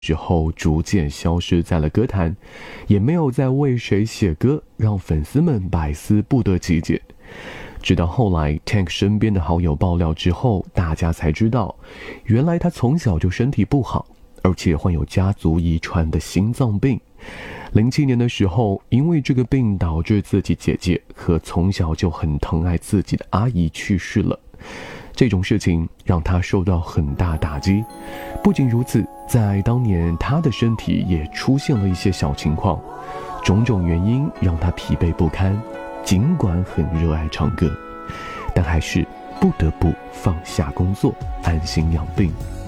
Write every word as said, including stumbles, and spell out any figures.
之后逐渐消失在了歌坛，也没有再为谁写歌，让粉丝们百思不得其解。直到后来 Tank 身边的好友爆料之后，大家才知道，原来他从小就身体不好，而且患有家族遗传的心脏病。零七年的时候，因为这个病导致自己姐姐和从小就很疼爱自己的阿姨去世了。这种事情让他受到很大打击。不仅如此，在当年他的身体也出现了一些小情况，种种原因让他疲惫不堪，尽管很热爱唱歌，但还是不得不放下工作，安心养病。